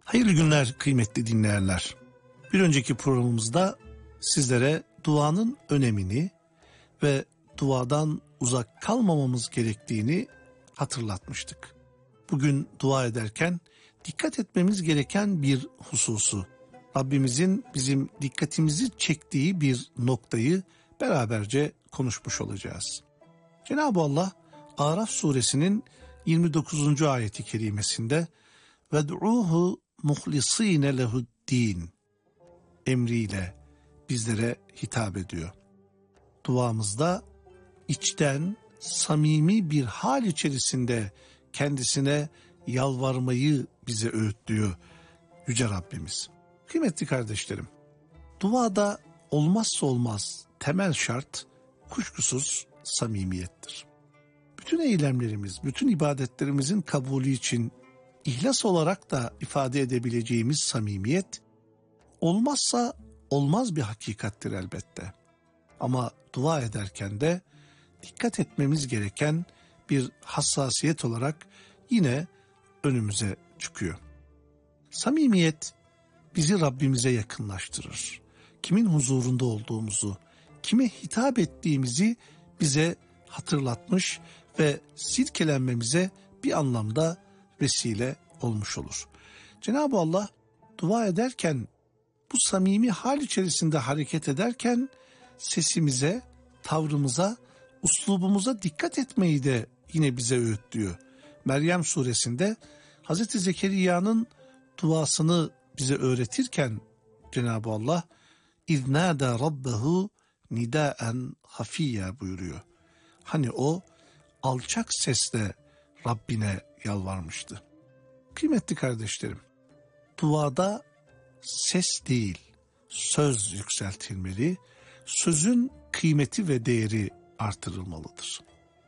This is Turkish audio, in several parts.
Hayırlı günler kıymetli dinleyenler. Bir önceki programımızda sizlere duanın önemini ve duadan uzak kalmamamız gerektiğini hatırlatmıştık. Bugün dua ederken dikkat etmemiz gereken bir hususu, Rabbimizin bizim dikkatimizi çektiği bir noktayı beraberce konuşmuş olacağız. Cenab-ı Allah Araf suresinin 29. ayeti kerimesinde "Ved'uhu muhlisîne lehu'd-dîn" emriyle bizlere hitap ediyor. Duamızda içten, samimi bir hal içerisinde kendisine yalvarmayı bize öğütlüyor Yüce Rabbimiz. Kıymetli kardeşlerim, duada olmazsa olmaz temel şart kuşkusuz samimiyettir. Bütün eylemlerimiz, bütün ibadetlerimizin kabulü için İhlas olarak da ifade edebileceğimiz samimiyet olmazsa olmaz bir hakikattir elbette. Ama dua ederken de dikkat etmemiz gereken bir hassasiyet olarak yine önümüze çıkıyor. Samimiyet bizi Rabbimize yakınlaştırır. Kimin huzurunda olduğumuzu, kime hitap ettiğimizi bize hatırlatmış ve silkelenmemize bir anlamda vesile olmuş olur. Cenab-ı Allah dua ederken, bu samimi hal içerisinde hareket ederken sesimize, tavrımıza, uslubumuza dikkat etmeyi de yine bize öğütlüyor. Meryem suresinde Hazreti Zekeriya'nın duasını bize öğretirken Cenab-ı Allah "İznâdâ rabbehu nidâen hafiyya" buyuruyor. Hani o alçak sesle Rabbine yalvarmıştı. Kıymetli kardeşlerim, duada ses değil, söz yükseltilmeli, sözün kıymeti ve değeri artırılmalıdır.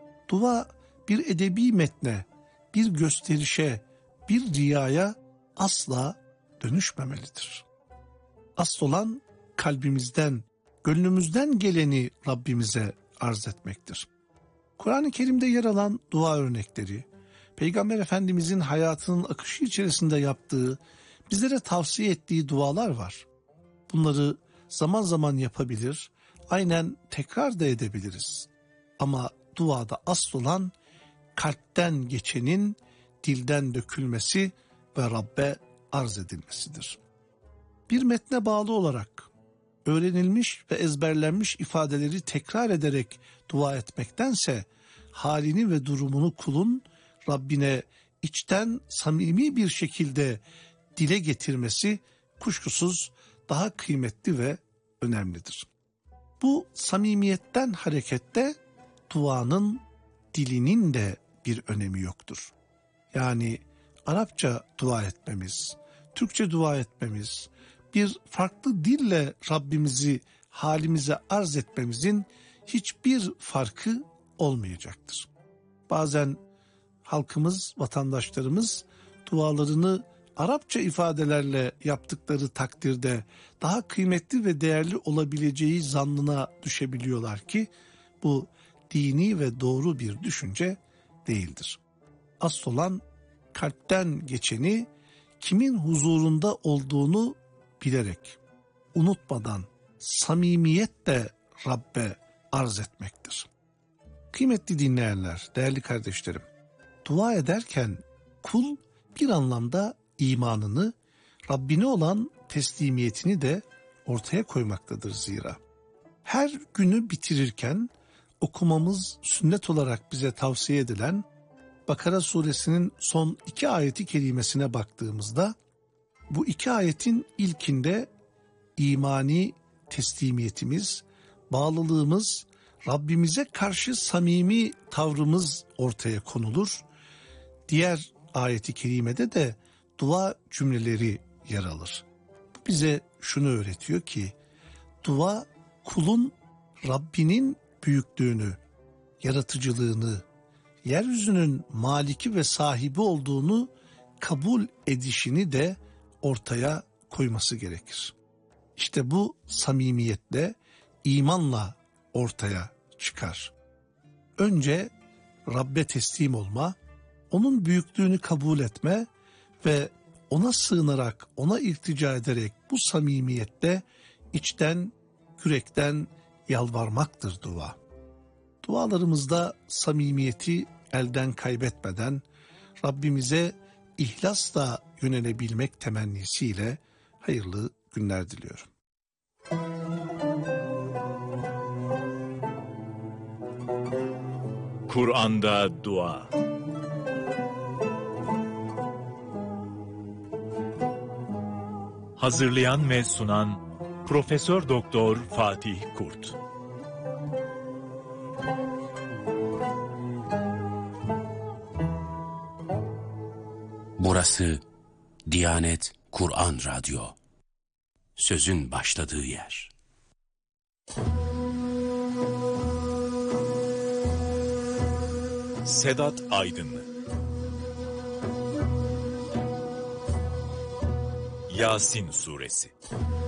Dua bir edebi metne, bir gösterişe, bir riyaya asla dönüşmemelidir. Asıl olan kalbimizden, gönlümüzden geleni Rabbimize arz etmektir. Kur'an-ı Kerim'de yer alan dua örnekleri, Peygamber Efendimizin hayatının akışı içerisinde yaptığı, bizlere tavsiye ettiği dualar var. Bunları zaman zaman yapabilir, aynen tekrar da edebiliriz. Ama duada asıl olan kalpten geçenin dilden dökülmesi ve Rabbe arz edilmesidir. Bir metne bağlı olarak öğrenilmiş ve ezberlenmiş ifadeleri tekrar ederek dua etmektense halini ve durumunu kulun Rabbine içten samimi bir şekilde dile getirmesi kuşkusuz daha kıymetli ve önemlidir. Bu samimiyetten hareketle duanın dilinin de bir önemi yoktur. Yani Arapça dua etmemiz, Türkçe dua etmemiz, bir farklı dille Rabbimizi halimize arz etmemizin hiçbir farkı olmayacaktır. Bazen halkımız, vatandaşlarımız dualarını Arapça ifadelerle yaptıkları takdirde daha kıymetli ve değerli olabileceği zannına düşebiliyorlar ki bu dini ve doğru bir düşünce değildir. Asıl olan kalpten geçeni kimin huzurunda olduğunu bilerek, unutmadan, samimiyetle Rabbe arz etmektir. Kıymetli dinleyenler, değerli kardeşlerim, dua ederken kul bir anlamda imanını, Rabbine olan teslimiyetini de ortaya koymaktadır zira. Her günü bitirirken okumamız sünnet olarak bize tavsiye edilen Bakara suresinin son 2 ayeti kerimesine baktığımızda bu 2 ayetin ilkinde imani teslimiyetimiz, bağlılığımız, Rabbimize karşı samimi tavrımız ortaya konulur. Diğer ayeti kerimede de dua cümleleri yer alır. Bu bize şunu öğretiyor ki dua kulun Rabbinin büyüklüğünü, yaratıcılığını, yeryüzünün maliki ve sahibi olduğunu kabul edişini de ortaya koyması gerekir. İşte bu samimiyetle, imanla ortaya çıkar. Önce Rabbe teslim olma, onun büyüklüğünü kabul etme ve ona sığınarak, ona iltica ederek bu samimiyette içten, yürekten yalvarmaktır dua. Dualarımızda samimiyeti elden kaybetmeden Rabbimize ihlasla yönelebilmek temennisiyle hayırlı günler diliyorum. Kur'an'da dua. Hazırlayan ve sunan Profesör Doktor Fatih Kurt. Burası Diyanet Kur'an Radyo. Sözün başladığı yer. Sedat Aydınlı. Yasin Suresi.